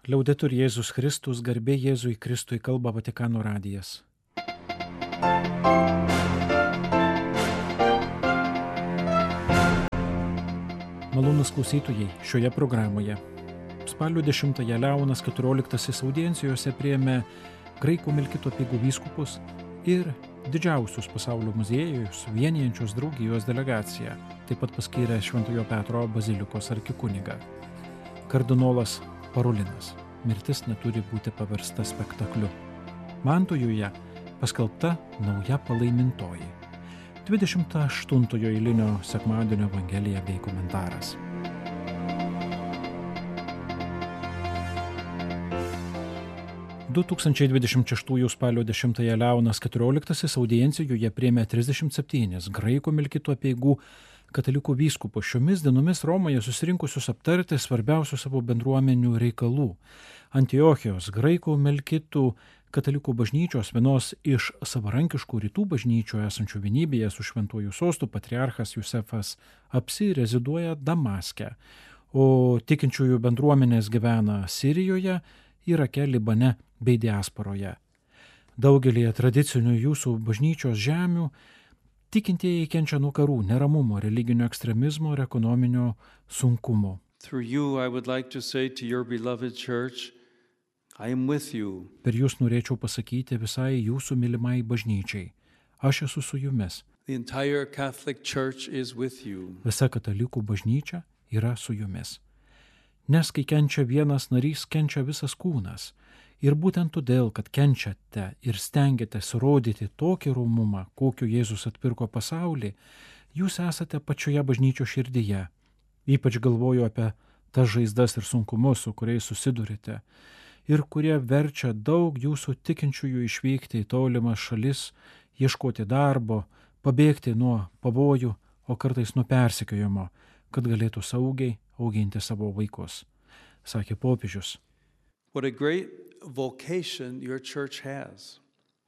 Liaudetur Jėzus Kristus, garbė Jėzui Kristui, kalba Vatikano radijas. Malonūs klausytojai, šioje programoje spalio 10-ąją Leonas XIV audiencijose priėmė graikų Melkito apeigų vyskupus ir didžiausius pasaulio muziejus vienijančios draugijos delegaciją, taip pat paskyrė Šventojo Petro bazilikos arkikunigą. Kardinolas Parolinas. Mirtis neturi būti paversta spektakliu. Mantojuje paskelbta nauja palaimintoji. 28 eilinio sekmadienio evangelija bei komentaras. – 2026 spalio 10-ąją Leonas XIV audiencijoje priėmė 37 graikų Melkito apeigų katalikų vyskupų šiomis dienomis Romoje susirinkusius aptarti svarbiausių savo bendruomenių reikalų. Antiochijos graikų Melkitų katalikų bažnyčios, vienos iš savarankiškų rytų bažnyčių esančių vienybėje su šventuoju sostu patriarchas Jusefas Apsi reziduoja Damaske, o tikinčiųjų bendruomenės gyvena Sirijoje, Irake, Libane bei diasporoje. Daugelį tradicinių jūsų bažnyčios žemių tikintieji kenčia nuo karų, neramumo, religinio ekstremizmo ir ekonominio sunkumo. Through you, I would like to say to your beloved church, I am with you. Per jūs norėčiau pasakyti visai jūsų mylimai bažnyčiai. Aš esu su jumis. The entire Catholic Church is with you. Visa katalikų bažnyčia yra su jumis. Nes kai kenčia vienas narys, kenčia visas kūnas. Ir būtent todėl, kad kenčiate ir stengiatės rodyti tokį romumą, kokio Jėzus atpirko pasaulį, jūs esate pačioje bažnyčios širdyje. Ypač galvoju apie tas žaizdas ir sunkumus, su kuriais susidurite, ir kurie verčia daug jūsų tikinčiųjų išvykti į tolimas šalis, ieškoti darbo, pabėgti nuo pavojų, o kartais nuo persekiojimo, kad galėtų saugiai auginti savo vaikus, sakė popiežius. What a great vocation your church has,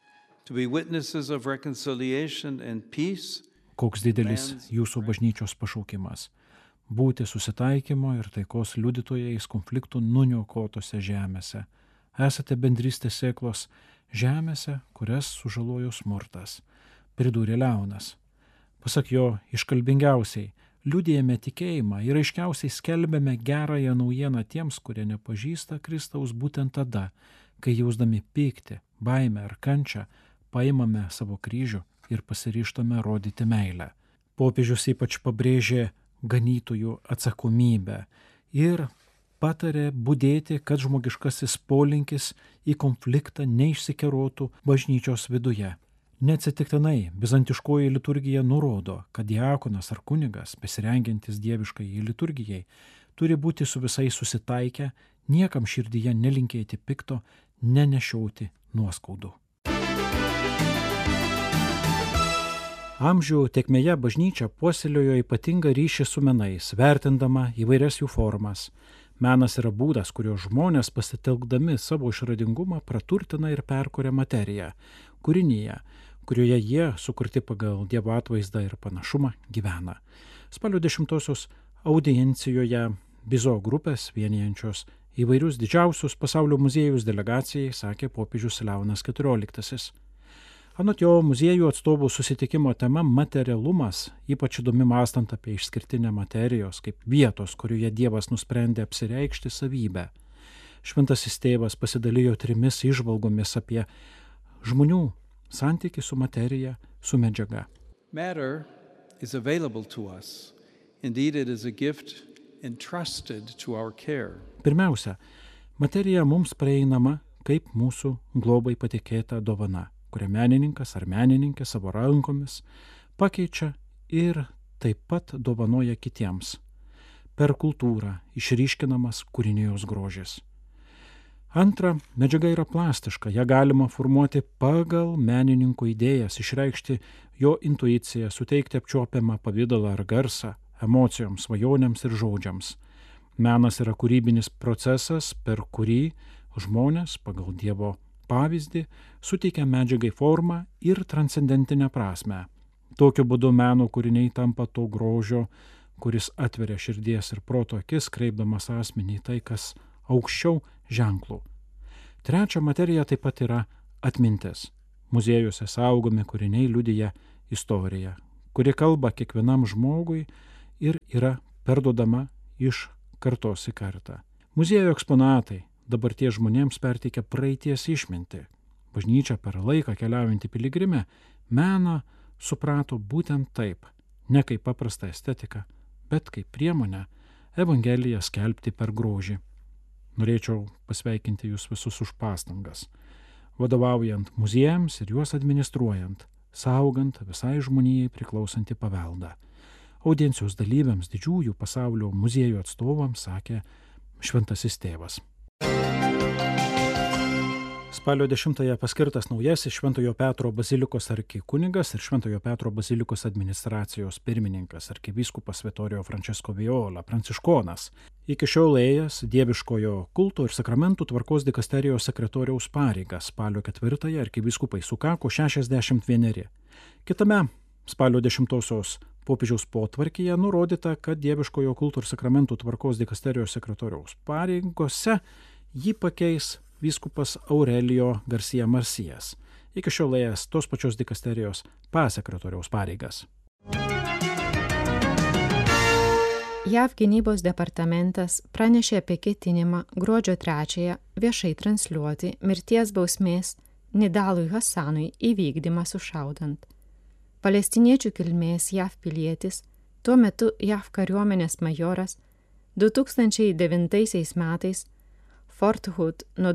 to be witnesses of reconciliation and peace. Koks didelis jūsų bažnyčios pašaukimas – būti susitaikymo ir taikos liudytojais konfliktų nuniokotose žemėse. Esate bendrystės sėklos žemėse, kurias sužalojo smurtas, pridūrė Leonas. Pasak jo, iškalbingiausiai liudijame tikėjimą ir aiškiausiai skelbiame gerąją naujieną tiems, kurie nepažįsta Kristaus būtent tada, kai jausdami pyktį, baimę ar kančią, paimame savo kryžių ir pasiryžtame rodyti meilę. Popiežius ypač pabrėžė ganytojų atsakomybę ir patarė budėti, kad žmogiškasis polinkis į konfliktą neišsikerotų bažnyčios viduje. Neatsitiktinai bizantiškoji liturgija nurodo, kad diakonas ar kunigas, besirengiantis dieviškai liturgijai, turi būti su visais susitaikę, niekam širdyje nelinkėti pikto, nenešiauti nuoskaudų. Amžių tėkmėje bažnyčia puoselėjo ypatingą ryšį su menais, vertindama įvairias jų formas. Menas yra būdas, kurio žmonės pasitelkdami savo išradingumą praturtina ir perkuria materiją, kūrinyje, kurioje jie, sukurti pagal Dievo atvaizdą ir panašumą, gyvena. Spalio 10-osios audiencijoje Bizo grupės, vienijančios įvairius didžiausius pasaulio muziejus delegacijai, sakė popiežius Leonas XIV. Anot jo, muziejų atstovų susitikimo tema materialumas, ypač įdomi mąstant apie išskirtinę materijos kaip vietos, kurioje Dievas nusprendė apsireikšti savybę. Šventasis tėvas pasidalijo 3 įžvalgomis apie žmonių santykį su materija, su medžiaga. Matter is available to us. Indeed, it is a gift entrusted to our care. Pirmiausia, materija mums prieinama kaip mūsų globai patikėta dovana, kurią menininkas ar menininkė savo rankomis pakeičia ir taip pat dovanoja kitiems. Per kultūrą išryškinamas kūrinijos grožis. Antra, medžiaga yra plastiška, ją galima formuoti pagal menininko idėjas, išreikšti jo intuiciją, suteikti apčiuopiamą pavidalą ar garsą, emocijoms, svajonėms ir žodžiams. Menas yra kūrybinis procesas, per kurį žmonės pagal Dievo pavyzdį suteikia medžiagai formą ir transcendentinę prasmę. Tokiu būdu meno kūriniai tampa to grožio, kuris atveria širdies ir proto akis, kreipdamas asmenį į tai, kas aukščiau ženklų. Trečia materija taip pat yra atmintis. Muziejuose saugomi kūriniai liudija istoriją, kuri kalba kiekvienam žmogui ir yra perduodama iš kartos į kartą. Muziejų eksponatai dabarties žmonėms perteikia praeities išmintį. Bažnyčia per laiką keliaujantį piligrimę meną suprato būtent taip, ne kaip paprastą estetiką, bet kaip priemonę Evangeliją skelbti per grožį. Norėčiau pasveikinti jūs visus už pastangas, vadovaujant muziejams ir juos administruojant, saugant visai žmonijai priklausantį paveldą. Audiencijos dalyviams, didžiųjų pasaulio muziejų atstovams sakė Šventasis Tėvas. Spalio 10-ąją paskirtas naujasis Šventojo Petro bazilikos arkikunigas ir Šventojo Petro bazilikos administracijos pirmininkas arkivyskupas Vittorio Francesco Viola, pranciškonas. Iki šiol ėjęs dieviškojo kulto ir sakramentų tvarkos dikasterijos sekretoriaus pareigas. Spalio 4-ąją arkivyskupai sukako 61. Kitame spalio 10-osios popiežiaus potvarkyje nurodyta, kad dieviškojo kulto ir sakramentų tvarkos dikasterijos sekretoriaus pareigose jį pakeis vyskupas Aurelio Garcia Marsijas, iki šiol ėjęs tos pačios dikasterijos pasekretoriaus pareigas. JAV gynybos departamentas pranešė apie ketinimą gruodžio 3-ąją viešai transliuoti mirties bausmės Nidalui Hasanui įvykdymą sušaudant. Palestiniečių kilmės JAV pilietis, tuo metu JAV kariuomenės majoras, 2009 metais Fort Hood nuo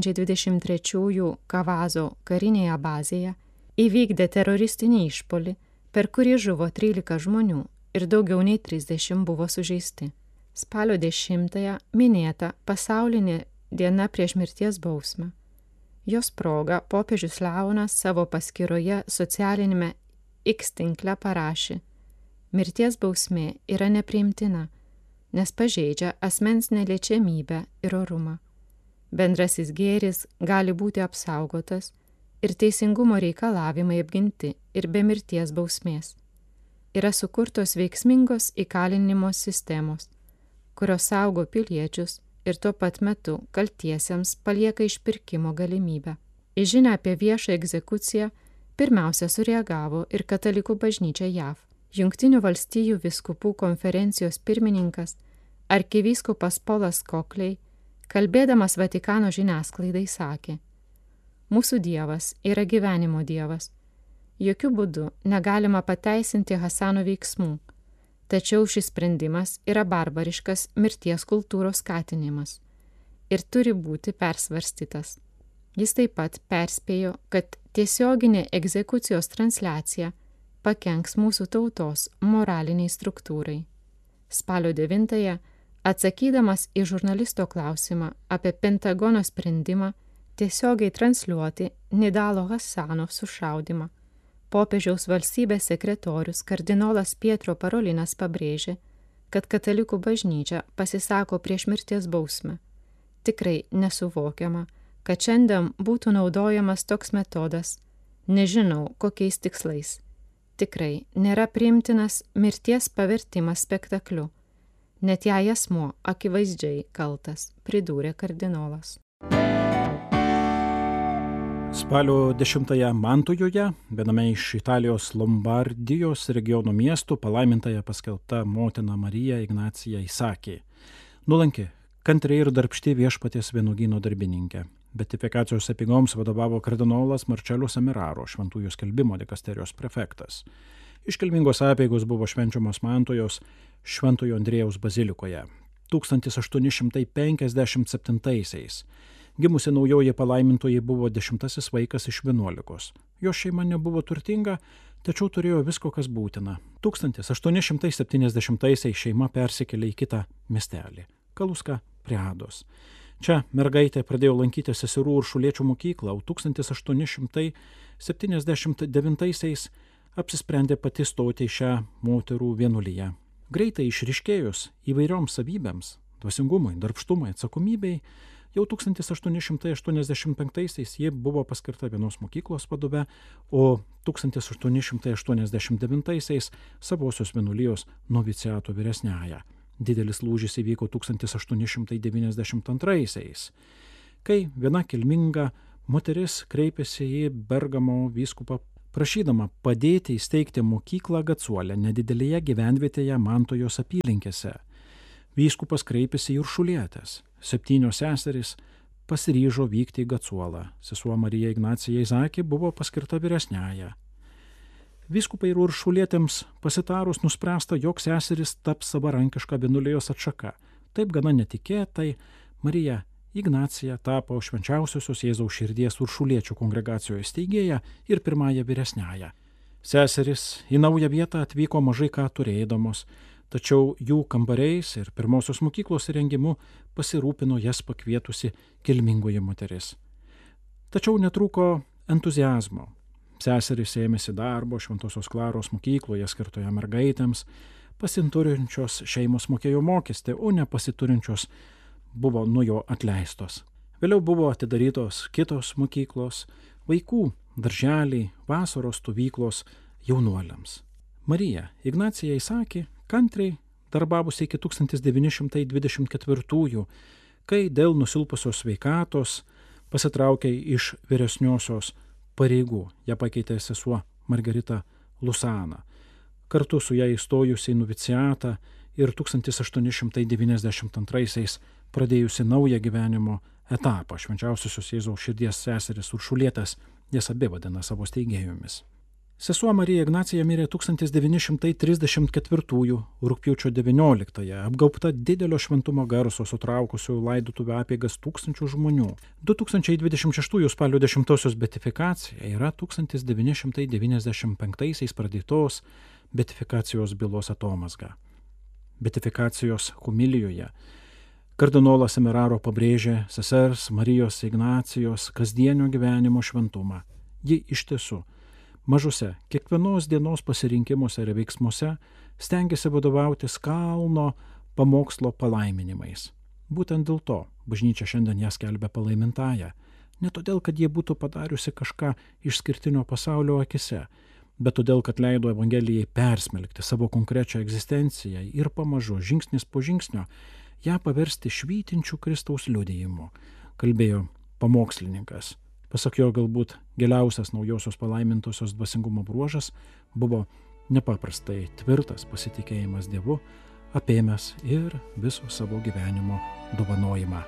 2023 Kavazo karinėje bazėje įvykdė teroristinį išpuolį, per kurį žuvo 13 žmonių ir daugiau nei 30 buvo sužeisti. Spalio 10-ąją minėta pasaulinė diena prieš mirties bausmę. Jos proga popiežius Leonas savo paskyroje socialinėme X tinkle parašė: mirties bausmė yra nepriimtina, nes pažeidžia asmens neliečiamybę ir orumą. Bendrasis gėris gali būti apsaugotas ir teisingumo reikalavimai apginti ir be mirties bausmės. Yra sukurtos veiksmingos įkalinimo sistemos, kurios saugo piliečius ir tuo pat metu kaltiesiems palieka išpirkimo galimybę. Į žinią apie viešą egzekuciją pirmiausia sureagavo ir Katalikų bažnyčia JAV. Jungtinių valstijų vyskupų konferencijos pirmininkas arkivyskupas Polas Kokliai, kalbėdamas Vatikano žiniasklaidai, sakė: mūsų Dievas yra gyvenimo Dievas. Jokių būdų negalima pateisinti Hasano veiksmų, tačiau šis sprendimas yra barbariškas mirties kultūros skatinimas ir turi būti persvarstytas. Jis taip pat perspėjo, kad tiesioginė egzekucijos transliacija pakenks mūsų tautos moraliniai struktūrai. Spalio 9-ąją, atsakydamas į žurnalisto klausimą apie Pentagono sprendimą tiesiogiai transliuoti Nidalo Hasano sušaudymą, popiežiaus valstybės sekretorius kardinolas Pietro Parolinas pabrėžė, kad Katalikų bažnyčia pasisako prieš mirties bausmę. Tikrai nesuvokiama, kad šiandien būtų naudojamas toks metodas, nežinau kokiais tikslais. Tikrai nėra priimtinas mirties pavertimas spektakliu, net jei asmuo akivaizdžiai kaltas, pridūrė kardinolas. Spalio 10-ąją Mantujoje, viename iš Italijos Lombardijos regiono miestų, palaimintąją paskelbta motina Marija Ignacija įsakė: nuolanki, kantri ir darbšti viešpaties vynuogyno darbininkė. Beatifikacijos apeigoms vadovavo kardinolas Marcello Semeraro, šventųjų skelbimo dikasterijos prefektas. Iškilmingos apeigos buvo švenčiamos Mantojos Šventojo Andriejaus bazilikoje. 1857-aisiais gimusi naujoji palaimintoji buvo 10 vaikas iš 11. Jo šeima nebuvo turtinga, tačiau turėjo visko, kas būtina. 1870-aisiais šeima persikėlė į kitą miestelį – Kaluską prie Ados. Čia mergaitė pradėjo lankyti seserų Uršuliečių mokyklą, o 1879-aisiais apsisprendė pati stoti į šią moterų vienuoliją. Greitai išryškėjus įvairioms savybėms – dvasingumui, darbštumui, atsakomybei – jau 1885-aisiais ji buvo paskirta vienos mokyklos vadove, o 1889-aisiais savosios vienuolijos noviciato vyresniąja. Didelis lūžis įvyko 1892, kai viena kilminga moteris kreipėsi į Bergamo vyskupą prašydama padėti įsteigti mokyklą Gacuole nedidelėje gyvenvietėje Mantojos apylinkėse. Vyskupas kreipėsi į Uršulietės. 7 seserys pasiryžo vykti į Gacuolą. Sesuo Marija Ignacija Izakė buvo paskirta vyresniąja. Vyskupai ir Uršulietėms pasitarus nuspręsta, jog seserys taps savarankiška vienuolijos atšaka. Taip gana netikėtai Marija Ignacija tapo Švenčiausiosios Jėzaus širdies Uršuliečių kongregacijos steigėja ir pirmąja vyresniąja. Seserys į naują vietą atvyko mažai ką turėdamos, tačiau jų kambariais ir pirmosios mokyklos įrengimu pasirūpino jas pakvietusi kilmingoji moteris. Tačiau netrūko entuziazmo. Seserys ėmėsi darbo Šventosios Klaros mokykloje skirtoje mergaitėms, pasiturinčios šeimos mokėjo mokestį, o nepasiturinčios buvo nuo jo atleistos. Vėliau buvo atidarytos kitos mokyklos, vaikų darželiai, vasaros stovyklos jaunuoliams. Marija Ignacija Izakė kantriai darbavusi iki 1924, kai dėl nusilpusios sveikatos pasitraukė iš vyresniosios pareigų. Ją pakeitė sesuo Margarita Lusana. Kartu su ją įstojusi į noviciatą ir 1892 pradėjusi naują gyvenimo etapą. Švenčiausiosios Jėzaus širdies seseris Uršulietės jas abi vadina savo steigėjomis. Sesuo Marija Ignacija mirė 1934 rugpjūčio 19, apgaubta didelio šventumo garso sutraukusių laidotuvių apeigas tūkstančių žmonių. 2026 spalio 10 beatifikacija yra 1995 pradėtos beatifikacijos bylos atomazga. Beatifikacijos homilijoje kardinolas Emeraro pabrėžė sesers Marijos Ignacijos kasdienio gyvenimo šventumą. Ji iš tiesų mažuose, kiekvienos dienos pasirinkimuose ir veiksmuose stengiasi vadovautis kalno pamokslo palaiminimais. Būtent dėl to bažnyčia šiandien ją skelbia palaimintąja. Ne todėl, kad jie būtų padariusi kažką išskirtinio pasaulio akise, bet todėl, kad leido Evangelijai persmelkti savo konkrečią egzistenciją ir pamažu, žingsnis po žingsnio, ją paversti švytinčių Kristaus liudijimu, kalbėjo pamokslininkas. Pasak jo, galbūt giliausias naujosios palaimintosios dvasingumo bruožas buvo nepaprastai tvirtas pasitikėjimas Dievu, apėmęs ir viso savo gyvenimo dovanojimą.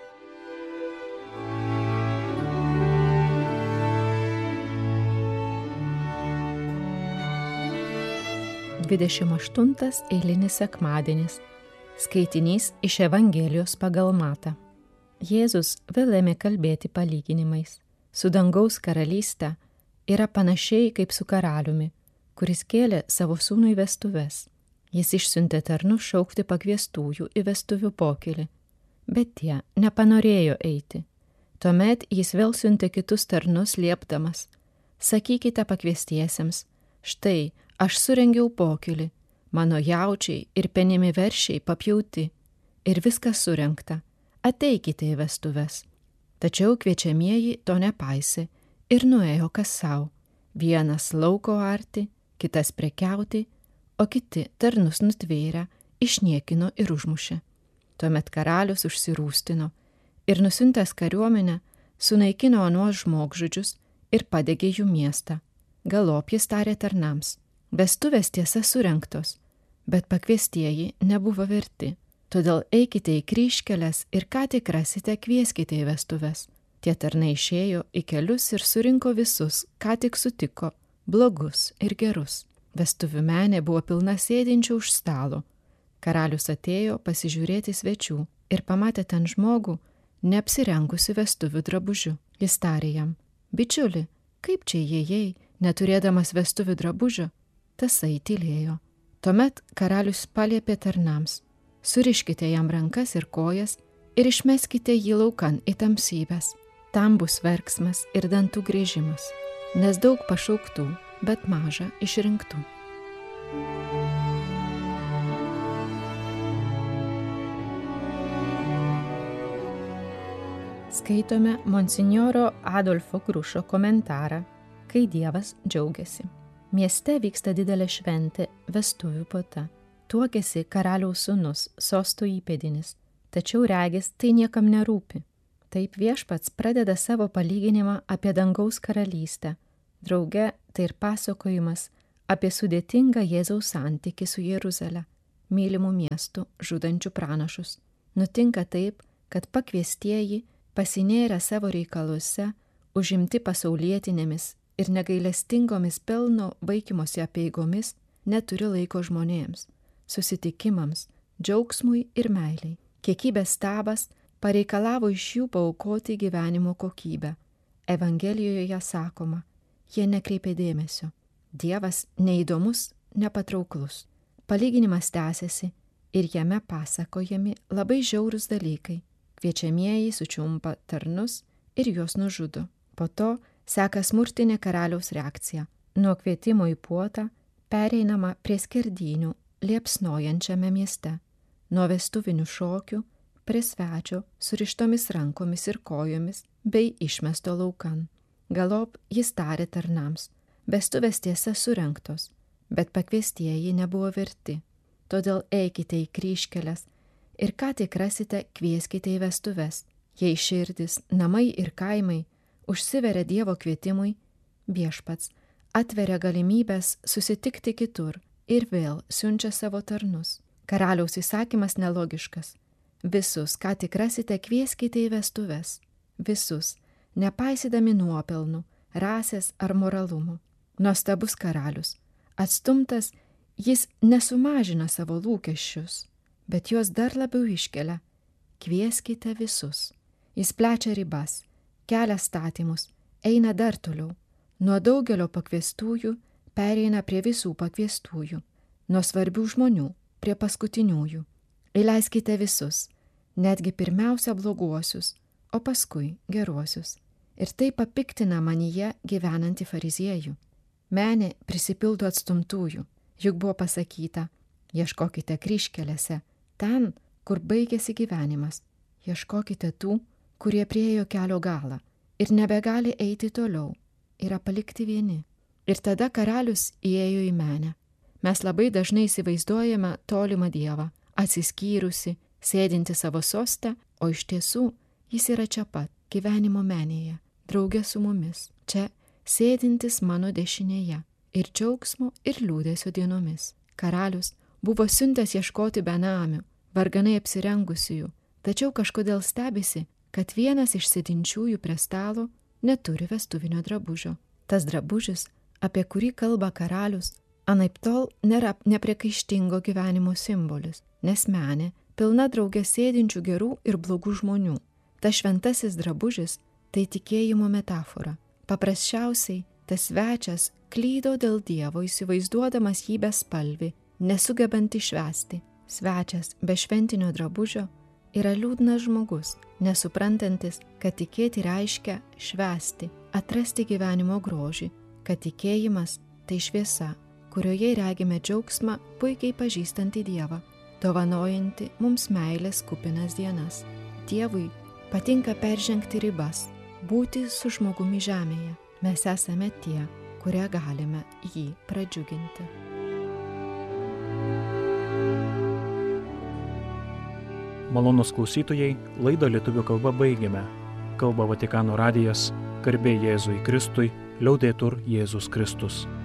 Dvidešimt eilinis sekmadienis. Skaitinys iš Evangelijos pagal Matą. Jėzus vėl ėmė kalbėti palyginimais. Su dangaus karalystė yra panašiai kaip su karaliumi, kuris kėlė savo sūnui vestuves. Jis išsiuntė tarnus šaukti pakviestųjų į vestuvių pokylį, bet tie nepanorėjo eiti. Tuomet jis vėl siuntė kitus tarnus liepdamas: sakykite pakviestiesiems, štai aš surengiau pokylį, mano jaučiai ir penimi veršiai papjauti ir viskas surengta, ateikite į vestuves. Tačiau kviečiamieji to nepaisė ir nuėjo kas sau, vienas lauko arti, kitas prekiauti, o kiti tarnus nutvėrę, išniekino ir užmušė. Tuomet karalius užsirūstino ir nusiuntęs kariuomenę sunaikino anuos žmogžudžius ir padegė jų miestą. Galop jis tarė tarnams: vestuvės tiesa surengtos, bet pakviestieji nebuvo verti. Todėl eikite į kryžkeles ir ką tik rasite, kvieskite į vestuves. Tie tarnai išėjo į kelius ir surinko visus, ką tik sutiko, blogus ir gerus. Vestuvių menė buvo pilna sėdinčių už stalo. Karalius atėjo pasižiūrėti svečių ir pamatė ten žmogų, neapsirengusi vestuvių drabužiu. Jis tarė jam: bičiuli, kaip čia įėjai, neturėdamas vestuvių drabužio? Tasai tylėjo. Tuomet karalius paliepė tarnams: suriškite jam rankas ir kojas ir išmeskite jį laukan į tamsybes. Tam bus verksmas ir dantų griežimas, nes daug pašauktų, bet maža išrinktų. Skaitome monsinjoro Adolfo Grušo komentarą, kai Dievas džiaugiasi. Mieste vyksta didelė šventė, vestuvių puota. Tuokėsi karaliaus sūnus, sosto įpėdinis, tačiau regis tai niekam nerūpi. Taip Viešpats pradeda savo palyginimą apie dangaus karalystę. Drauge tai ir pasakojimas apie sudėtingą Jėzaus santykį su Jeruzale, mylimų miestų, žudančių pranašus. Nutinka taip, kad pakviestieji, pasinėrę savo reikaluose, užimti pasaulietinėmis ir negailestingomis pelno vaikymosi apeigomis, neturi laiko žmonėms, susitikimams, džiaugsmui ir meiliai. Kiekybės stabas pareikalavo iš jų paaukoti gyvenimo kokybę. Evangelijoje sakoma, jie nekreipė dėmesio. Dievas neįdomus, nepatrauklus. Palyginimas tęsiasi ir jame pasakojami labai žiaurūs dalykai. Kviečiamieji sučiumpa tarnus ir juos nužudo. Po to seka smurtinė karaliaus reakcija. Nuo kvietimo į puotą pereinama prie skerdynių liepsnojančiame mieste. Nuo vestuvinių šokių prie svečio surištomis rankomis ir kojomis bei išmesto laukan. Galop jis tarė tarnams. Vestuvės tiesa surengtos, bet pakviestieji nebuvo verti. Todėl eikite į kryžkeles ir ką tik rasite, kvieskite į vestuves. Jei širdis, namai ir kaimai užsiveria Dievo kvietimui, Viešpats atveria galimybės susitikti kitur ir vėl siunčia savo tarnus. Karaliaus įsakymas nelogiškas. Visus, ką tik rasite, kvieskite į vestuves. Visus, nepaisydami nuopelnų, rasės ar moralumo. Nuostabus karalius. Atstumtas, jis nesumažina savo lūkesčius, bet juos dar labiau iškelia. Kvieskite visus. Jis plečia ribas, kelia statymus, eina dar toliau. Nuo daugelio pakviestųjų pereina prie visų pakviestųjų. Nuo svarbių žmonių prie paskutiniųjų. Įleiskite visus, netgi pirmiausia bloguosius, o paskui geruosius. Ir tai papiktina manyje gyvenantį fariziejų. Menė prisipildo atstumtųjų, juk buvo pasakyta, ieškokite kryžkelėse, ten, kur baigėsi gyvenimas, ieškokite tų, kurie priėjo kelio galą ir nebegali eiti toliau, yra palikti vieni. Ir tada karalius įėjo į menę. Mes labai dažnai įsivaizduojame tolimą Dievą, atsiskyrusi, sėdinti savo soste, o iš tiesų jis yra čia pat, gyvenimo menėje, drauge su mumis, čia sėdintis mano dešinėje, ir džiaugsmo, ir liūdesio dienomis. Karalius buvo siuntęs ieškoti benamių, varganai apsirengusiųjų, tačiau kažkodėl stebisi, kad vienas iš sėdinčiųjų prie stalo neturi vestuvinio drabužio. Tas drabužis, apie kurį kalba karalius, anaiptol nėra nepriekaištingo gyvenimo simbolis, nes menė pilna drauge sėdinčių gerų ir blogų žmonių. Tas šventasis drabužis tai tikėjimo metafora. Paprasčiausiai, tas svečias klydo dėl Dievo, įsivaizduodamas jį bespalvį, nesugebant išvesti. Svečias be šventinio drabužio yra liūdnas žmogus, nesuprantantis, kad tikėti reiškia švęsti, atrasti gyvenimo grožį, kad tikėjimas tai šviesa, kurioje regime džiaugsmą puikiai pažįstantį Dievą, dovanojantį mums meilės kupinas dienas. Dievui patinka peržengti ribas, būti su žmogumi žemėje. Mes esame tie, kurie galime jį pradžiuginti. Malonūs klausytojai, laidą lietuvių kalba baigėme. Kalba Vatikano radijas, garbė Jėzui Kristui, liaudetur Jėzus Kristus.